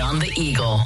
on the Eagle.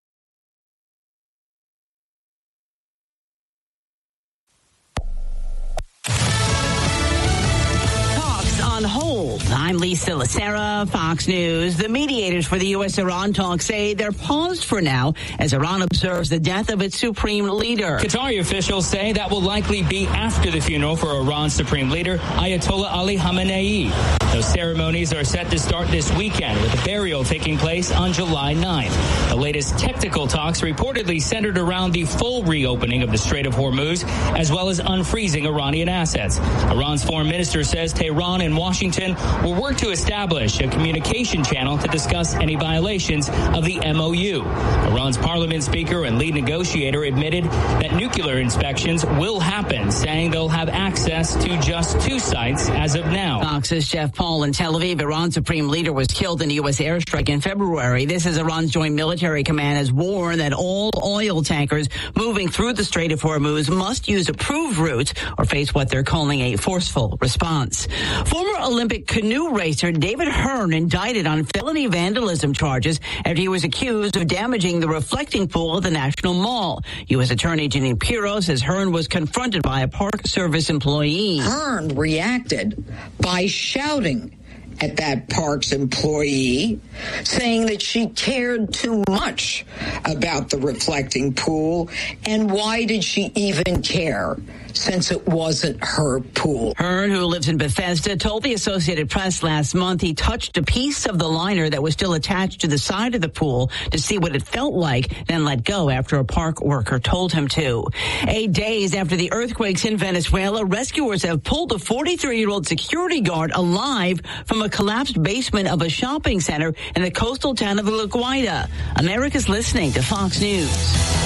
On hold. I'm Lisa Lacera, Fox News. The mediators for the U.S.-Iran talks say they're paused for now as Iran observes the death of its supreme leader. Qatari officials say that will likely be after the funeral for Iran's supreme leader, Ayatollah Ali Khamenei. Those ceremonies are set to start this weekend, with the burial taking place on July 9th. The latest technical talks reportedly centered around the full reopening of the Strait of Hormuz, as well as unfreezing Iranian assets. Iran's foreign minister says Tehran and Washington will work to establish a communication channel to discuss any violations of the MOU. Iran's parliament speaker and lead negotiator admitted that nuclear inspections will happen, saying they'll have access to just 2 sites as of now. Fox's Jeff Paul in Tel Aviv. Iran's supreme leader was killed in a U.S. airstrike in February. This is Iran's Joint Military Command has warned that all oil tankers moving through the Strait of Hormuz must use approved routes or face what they're calling a forceful response. Former Olympic canoe racer David Hearn indicted on felony vandalism charges after he was accused of damaging the reflecting pool at the National Mall. U.S. Attorney Jeanine Pirro says Hearn was confronted by a Park Service employee. Hearn reacted by shouting at that Parks employee, saying that she cared too much about the reflecting pool, and why did she even care, since it wasn't her pool. Hearn, who lives in Bethesda, told the Associated Press last month he touched a piece of the liner that was still attached to the side of the pool to see what it felt like, then let go after a park worker told him to. 8 days after the earthquakes in Venezuela, rescuers have pulled a 43-year-old security guard alive from a collapsed basement of a shopping center in the coastal town of La Guaira. America's listening to Fox News.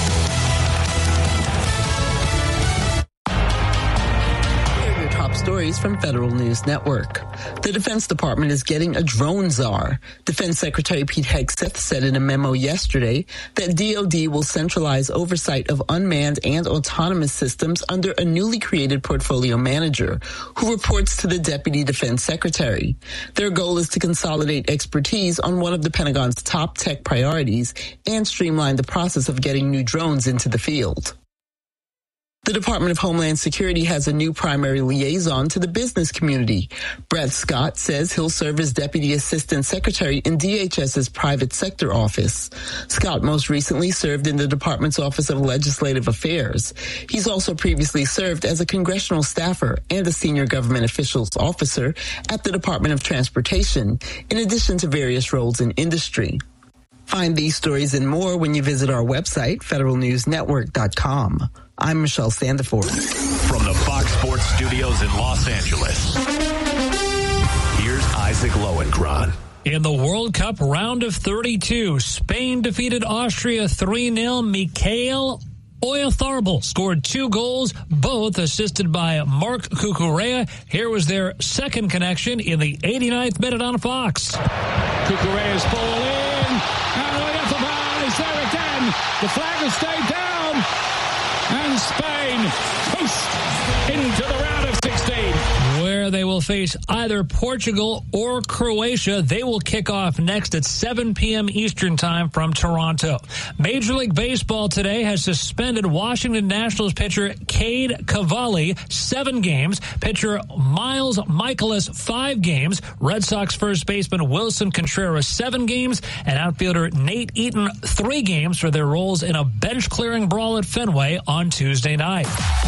Stories from Federal News Network. The Defense Department is getting a drone czar. Defense Secretary Pete Hegseth said in a memo yesterday that DoD will centralize oversight of unmanned and autonomous systems under a newly created portfolio manager who reports to the Deputy Defense Secretary. Their goal is to consolidate expertise on one of the Pentagon's top tech priorities and streamline the process of getting new drones into the field. The Department of Homeland Security has a new primary liaison to the business community. Brett Scott says he'll serve as Deputy Assistant Secretary in DHS's private sector office. Scott most recently served in the department's Office of Legislative Affairs. He's also previously served as a congressional staffer and a senior government officials officer at the Department of Transportation, in addition to various roles in industry. Find these stories and more when you visit our website, federalnewsnetwork.com. I'm Michelle Sandiford. From the Fox Sports Studios in Los Angeles, here's Isaac Lowenkron. In the World Cup round of 32, Spain defeated Austria 3-0. Mikhail Oyarzabal scored 2 goals, both assisted by Marc Cucurella. Here was their second connection in the 89th minute on Fox. Cucurella's ball in, and Oyarzabal is there again. The flag has stayed down, and Spain coast into the round of 16. Where they will face either Portugal or Croatia. They will kick off next at 7 p.m. Eastern time from Toronto. Major League Baseball today has suspended Washington Nationals pitcher Cade Cavalli 7 games, pitcher Miles Michaelis 5 games, Red Sox first baseman Wilson Contreras 7 games, and outfielder Nate Eaton 3 games for their roles in a bench-clearing brawl at Fenway on Tuesday night.